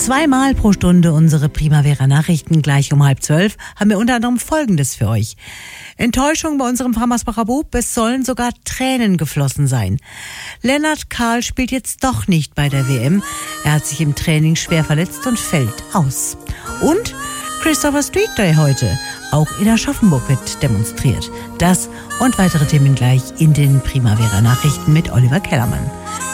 2-mal pro Stunde unsere Primavera-Nachrichten. Gleich um 11:30 haben wir unter anderem Folgendes für euch. Enttäuschung bei unserem Framersbacher Bub, es sollen sogar Tränen geflossen sein. Lennart Kahl spielt jetzt doch nicht bei der WM. Er hat sich im Training schwer verletzt und fällt aus. Und Christopher Street Day heute. Auch in Aschaffenburg wird demonstriert. Das und weitere Themen gleich in den Primavera-Nachrichten mit Oliver Kellermann.